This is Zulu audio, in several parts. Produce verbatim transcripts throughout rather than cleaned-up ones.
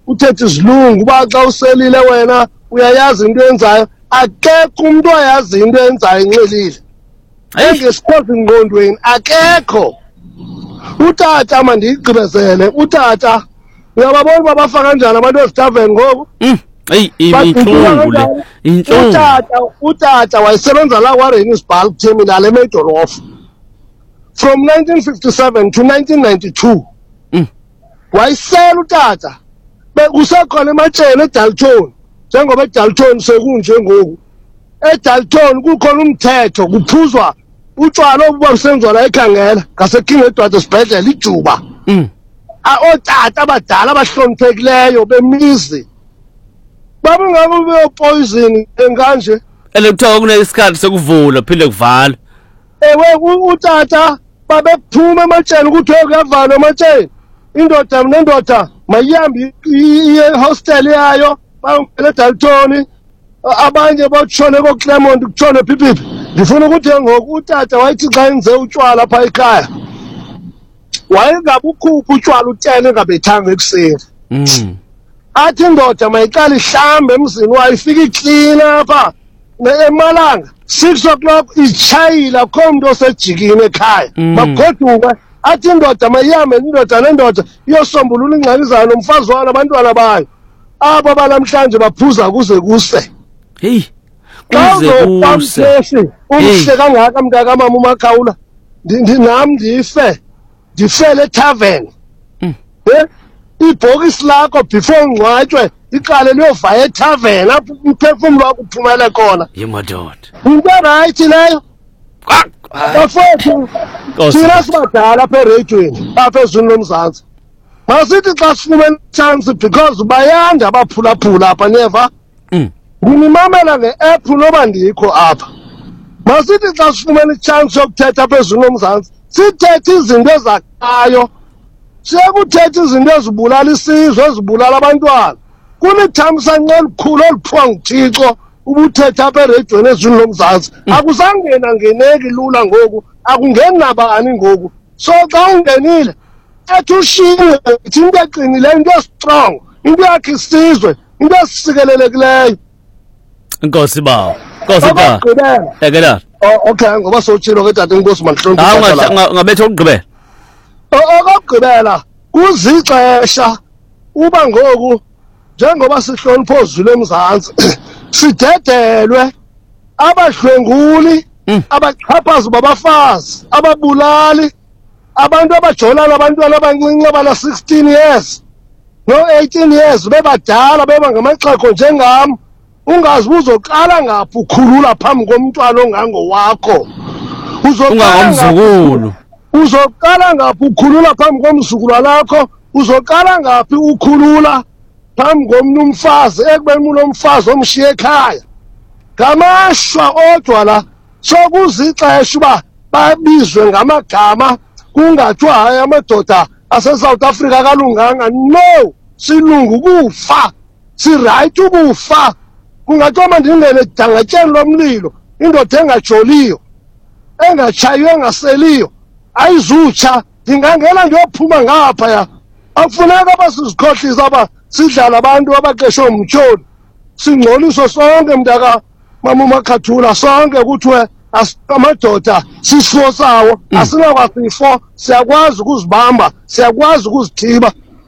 uthethe isilungu uba xa uselile wena uyayazi into yenzayo akekho umuntu oyazi into yenzayo inxelile engesikhozi ngqondweni akekho utata mandiyigqibezele utata uyababona uba bafa kanjani abantu ezitaveni ngoku Hey, inhlungule inhlungu utata utata wayesebenza la kwaRenis Bulk Terminal eMeadorhof from nineteen fifty-seven to nineteen ninety-two Mm. wayisela utata bekusekhona ematsheni eDalton njengoba eDalton sekunje ngoku eDalton kukhona umthetho kuphuzwa utshwala obuba busenziwa la ekhangela ngaseKing Edward Sibhedlela iJuba Mm. otata abadala abahloniphekileyo bemizi babungabo beyopoison enganje elekuthiwa kunesikhathi sokuvula phinde kuvala ewe utata babephuma ematsheni ukuthi kuyavalwa ematsheni indoda nendoda mayihambe ihostel yayo bangele eDalton abanye botshone koClermont kutshone phiphiphi ndifuna ukuthi ngoku utata wayithi xa enze utshwala pha ekhaya wayengabukhupha utshwala utele engabethanga ekuseni mm athi indoda mayiqala ihlambe emzini wayo ifika iklina apha emalanga six o'clock itshayila kho umuntu osejikini ekhaya magoduke athi indoda mayihambe indoda nendoda iyosombulula ingxaki zayo nomfazi wayo nabantwana bayo abo balamhlanje baphuza kuze kuse hey kuze kuse umhle kangaka mntaka mama uMakhawula nami ndife ndifele etavern eh ibhokisi lakho before ngcwatshwe iqale liyovaya etavern apho umphefumulo wakho uphumele khona yemadoda into right leyo bafowethu thina sibadala apha ereyidweni apha ezweni lomzantsi masithi xa sifumene chance because bayanda abaphulaphula apha neva ndinimamela nge-app noba ndikho apha masithi xa sifumene chance yokuthetha apha ezweni lomzantsi sithethe izinto ezakhayo siyakuthetha izinto ezibulala isizwe ezibulala abantwana kunithamsanqa elikhulu oluphiwa nguThixo ubuthetha apha ereyidweni ezweni lomzantsi akusangena ngeneki lula ngoku akungeni nabani ngoku so xa ungenile ethi ushiwe ithi into eqinileyo into estrong into yakhe isizwe into esikelelekileyo inkosi bawo inkosi ba ekela okay ngoba sowutshilo ke tata inkosi manhloniphe hawu ngabetha ukugqibela okugqibela kuzixesha uba ngoku njengoba sihlonipha ozulu emzantsi sidedelwe abadlwenguli abaxhaphazi babafazi ababulali abantu abajolana abantwana abancinci abana sixteen years no eighteen years bebadala beba ngamaxhego njengam ungazi uzoqala ngaphi ukhulula phambi komntwana ongangowakho uzongomzukulu uzoqala ngaphi ukhulula phambi komzukulu lakho uzoqala ngaphi ukhulula phambi komntu umfazi ekubeni ulo mfazi omshiye ekhaya ngamashwa odwa la sokuzixesha uba babizwe ngamagama kungathiwa hayi amadoda ase-South Africa kalunganga no silungu kufa sirayithi ukufa kungathiwa mandingene edangatyeni lomlilo indoda engajoliyo engatshayiyo engaseliyo ayizutsha ndingangena ndiyophuma ngaphaya akufuneka basizikhohlisa aba sidlala abantu abaqeshwe umtyholi singcoliswe sonke mntaka mama uMakhathula sonke kuthiwe amadoda sisifo sawo asinakwasifo siyakwazi ukuzibamba siyakwazi ukuzithiba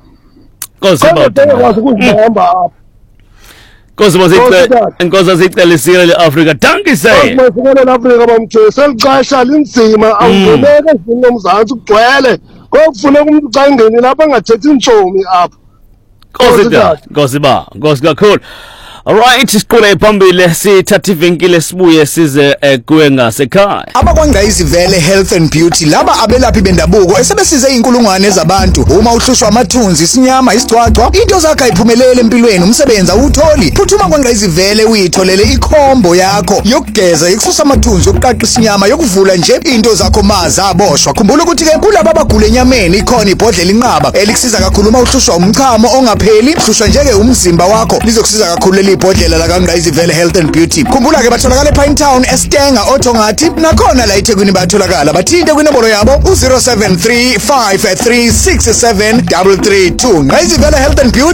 siyakwazi ukuzibamba apha Nkosi masicela inkosi asicelisile leAfrika dankie say masicela leAfrika bamthe selixesha linzima awungeneke ezweni lomzantsi kugcwele kokufuneka umuntu xa ingeni lapha angathethi intshomi apha Nkosi da Nkosi ba Nkosi kakhulu Alright siqhubeke phambili sithatha ivenkile sibuye size kuwe ngasekhaya Abakwangayizi vele Health and Beauty laba abelaphi bendabuko esebesize inkulungwane zabantu uma uhlushwa amathunzi isinyama isicwacwa into zakhe ayiphumelele empilweni umsebenzi awutholi phuthuma kwangayizi vele uyitholele ikhombo yakho yokugeza ikususa amathunzi yokuqaqa isinyama yokuvula nje into zakho maza aboshwa khumbula ukuthi ke kulabo abagula enyameni ikhona ibhodlela inqaba elikusiza kakhulu uma uhlushwa umchamo ongapheli hlushwa njeke umzimba wakho lizokusiza kakhulu ibhodlela la kwangayizi vele Health and Beauty khumbula ke batholakala ePine Town eStenga othongathi nakhona la eThekwini batholakala bathinte kwinombolo yabo u zero seven three five three six seven three three two ngayizi vele Health and Beauty